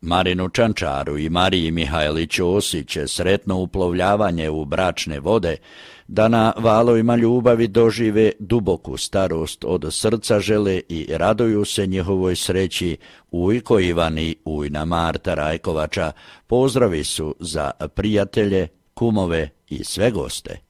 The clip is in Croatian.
Marinu Čančaru i Mariji Mihajlić Osić sretno uplovljavanje u bračne vode, da na valovima ljubavi dožive duboku starost od srca žele i raduju se njihovoj sreći Ujko Ivan i ujna Marta Rajkovača. Pozdravi su za prijatelje, kumove i sve goste.